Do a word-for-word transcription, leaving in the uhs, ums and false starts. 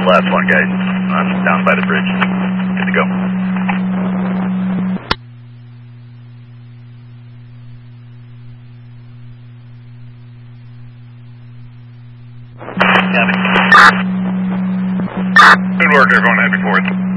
last one, guys. I'm down by the bridge. Good to go. Good work, everyone. Happy fourth.